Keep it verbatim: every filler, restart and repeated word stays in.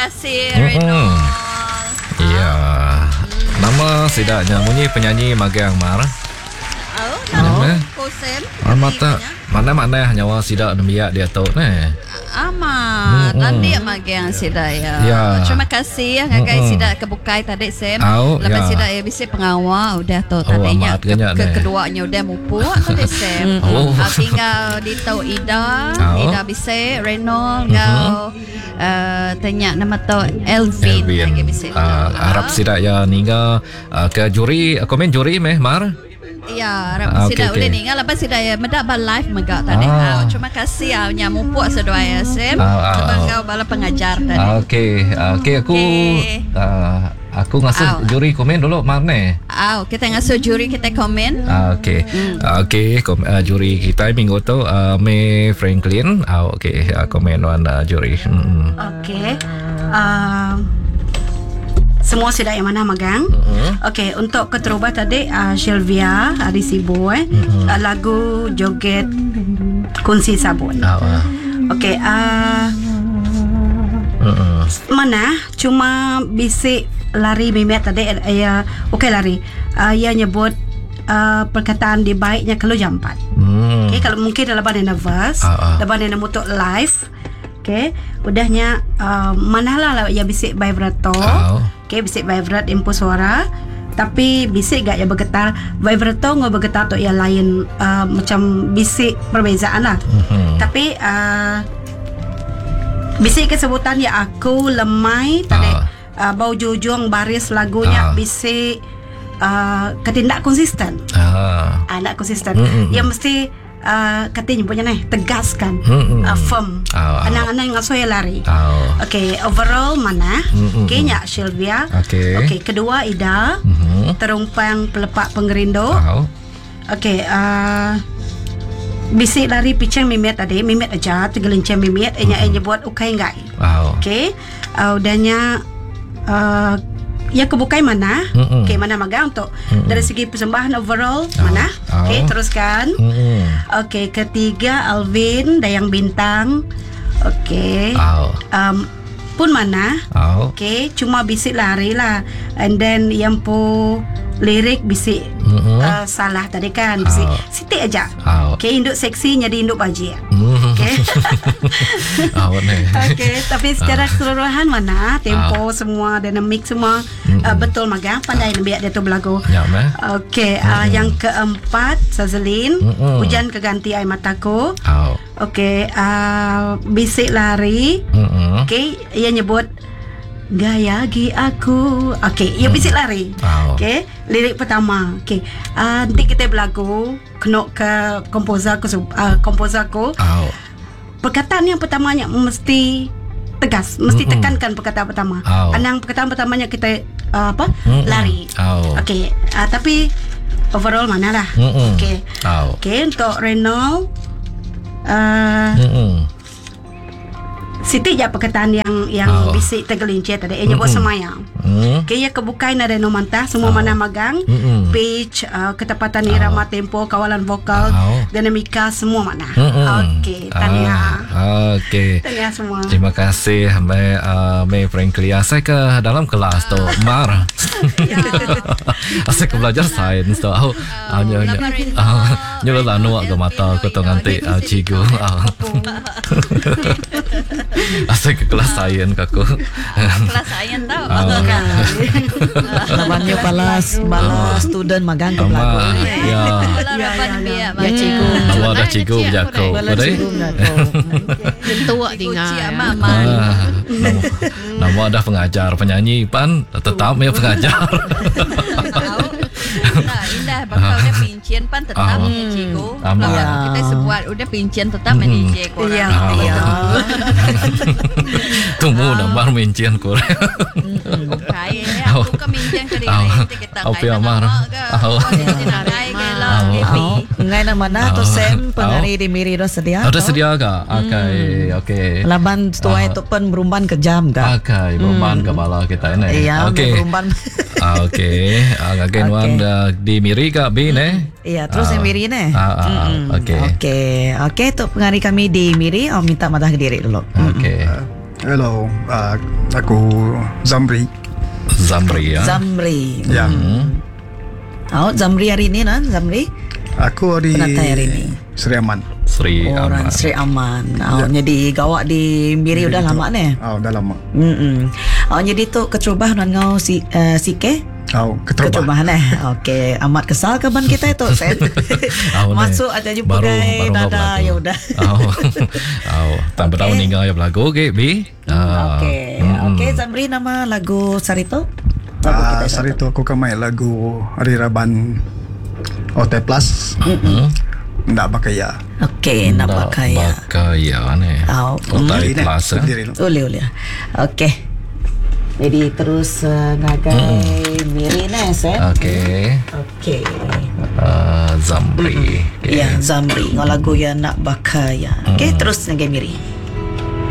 kasih Renol. Iya. Nama sidaknya bunyi penyanyi Magang Mar. Oh, nama Kosem. Mata mana-mana nyawa sidak demiak dia tahu ni. Amat. Nanti Magang sidak ya. Ya. Terima kasih ya ngagai sidak kebukai tadi Sem. Oh, Lepas ya. sidak ya bisa pengawal udah tahu Oh, tadinya amat ke, ganyak ke ni. keduanya udah mupuk tadi Sem. Oh. Ah, tinggal di tahu Ida, Oh. Ida bisa Renol ngau uh, tanya nama tahu Elvin lagi bisa. Uh, harap sidak ya ninggal uh, ke juri komen juri meh Mar. Ya, harap Ah, sidak okey, boleh okey. tinggal lepas sidak ya mendak bal live megak tadi. Ah. Ah, terima kasih ah nya mupuk sedua ya Sem. Ah, ah, Sebab ah. kau bala pengajar tadi. Uh, Okey, uh, okey aku Okey. uh, aku ngasuh Ah. juri komen dulu Mar ni. Ah, kita ngasuh juri kita komen. Ah, okey. Ah, okey, kom, uh, juri kita minggu tu uh, May Franklin. Ah, okey, uh, komen wan uh, juri. Hmm. Okey. Uh, semua sudah yang mana Magang? Uh-huh. Okey, untuk keterubat tadi uh, Sylvia Hari Sibu eh. Uh-huh. Uh, lagu Joget Kunci Sabun. Ah, ah. Okey, uh, Uh-uh. mana cuma bisik lari mimet tadi uh, ya okey lari. Uh, ia nyebut uh, perkataan di baiknya kalau jam empat. Hmm. Okay, kalau mungkin dalam badan nervous, Ah, ah. dalam badan mutuk live. Okay, udahnya uh, manalah lah ya bisik vibrato. Oh. Okay, bisik vibrat input suara. Tapi bisik gak ya bergetar vibrato ngau bergetar tu yang lain uh, macam bisik perbezaan lah. Mhm. Tapi uh, bisik kesebutan ya aku lemai tadi Ah. uh, bau jujung baris lagunya Ah. bisik uh, ketindak konsisten. Ah. Anak konsisten. Mm-mm. Yang mesti uh, katanya punya nih tegaskan, Mm-mm. uh, firm. Ah, ah. Anak-anak yang saya lari. Oh. Okay, overall mana? Mm-mm. Okay, nyak Sylvia. Okey. Okay, kedua Ida. Mhm. Terumpang pelepak pengerindo. Oh. Okay, uh, bisik lari piceng mimet tadi, mimet aja, tegelincang mimet. Enya enya buat ukai enggak? Wow. Okay, uh, udahnya. Uh, ya kebukai mana? Mm-mm. Okay, mana Magang untuk Mm-mm. dari segi persembahan overall Oh. mana? Oh. Okay, teruskan. Mhm. Okey, ketiga Alvin Dayang Bintang. Okey. Oh. Um, pun mana? Oh. Okey, cuma bisik lari lah. And then yang pu lirik bisik Mhm. uh, salah tadi kan. Bisik Oh. sitik aja. Oh. Okey, induk seksi jadi induk baji. Mhm. Okey. Awak ni. Okey, tapi secara keseluruhan mana? Tempo semua, dinamik semua uh, betul Magang. Pandai biar dia tu berlagu. Ya, meh. Okey, uh, yang keempat Sazlin, Mm-mm. Hujan Keganti Air Mataku. Oh. Okey, uh, bisik lari. Mhm. Okey, ia nyebut gaya gi aku. Okey, ia bisik lari. Oh. Okey, lirik pertama. Okey, uh, nanti kita berlagu kena ke komposer aku, uh, komposer aku. Oh. Perkataan yang pertamanya mesti tegas, mesti Mm-mm. tekankan perkataan pertama. Oh. Anang perkataan pertamanya kita uh, apa? Mm-mm. Lari. Oh. Okey, uh, tapi overall mana lah? Mm-mm. Okey. Oh. Okey, untuk Renol uh, Mhm. Siti je perkataan yang yang Oh. bisik tergelincir tadi. Ia nyebut Mm-mm. semayang. Mhm. Okey, ia kebukai nada no mantah, semua Oh. mana magang, Mm-mm. pitch, uh, ketepatan irama, tempo, kawalan vokal, Oh. dinamika semua mana. Mm-mm. Okey, tahniah. Ah, okey. Tahniah semua. Terima kasih May, uh, May Franklin. Saya ke dalam kelas tu Mar. Ya. Saya ke belajar sains tu. Aku hanya hanya nyuruh lanu ke mata aku tu nanti uh, cigu. Saya ke kelas sains aku. Kelas sains tahu. Ah. Lawannya balas balas student magang ke belagu. Ama, ya. Ya, ya, Ya cikgu. Awak dah cigu berjaku. Balas Betul? cikgu mengaku. Tua tinggal. Mama. Ah, nama, nama dah pengajar penyanyi pan tetap dia pengajar. Nah, indah bakal udah pincin pan tetap Ah. ni cikgu. Amat. Kalau kita sebuat udah pincin tetap Mm-mm. ni cikgu. Ya, Ah. ya. Tunggu nambar mincian Korea. Kaya ya, aku kan mincin kali Ah. ini kita Apa yang marah? Ah. Narai ke lah. Oh, ngai na mana to Oh. sem pengari di miri ro sedia. Ada sedia ke? Okey, okey. Laban tua itu pun berumban kejam ka. Okey, beban kepala kita ini. Iya, Okey. berumban. Ah, okey. Ah, again Okey. one uh, di miri ke B ne? Iya, terus yang miri ne. Ah, ah, Mm-mm. okey. Okey. Okey, untuk pengari kami di miri, oh minta madah ke diri dulu. Okey. Hello, uh, aku Zamri. Zamri ya. Zamri. Ya. Hmm. Oh, Zamri hari ini kan, Zamri? Aku hari Penatai hari ini. Sri Aman. Sri Orang Aman. Sri Aman. Oh, Ya. jadi gawak di Miri udah lama ni. Oh, dah lama. Hmm. Oh, jadi tu kecubah dengan ngau si uh, sike. Oh, keterubah. Kecubahan eh. Okey, amat kesal kaban kita itu, Sen. Oh, Masuk ni. aja jumpa Baru- gay baru nada berlagu. ya udah. Oh. Oh, tak bertahu Okey. ninggal ya berlagu okey Bi. Ah. Okey. Mm-mm. Okey, Zamri nama lagu Sarito. Lagu Ah, kita Sari tu aku kamai lagu Hari Raban O T Plus. Hmm. Ndak bakaya. Okey, nak Tak pakai ya. Bakaya ni. Oh, Otai Ini, plus. eh. sendiri tu. Boleh, boleh. Okey. Jadi terus uh, ngagai Miri ni, Sen. Okey. Okey. Uh, Zamri. Okay. Ya, Zamri. Ngau lagu yang nak bakaya. Okey, terus ngagai Miri.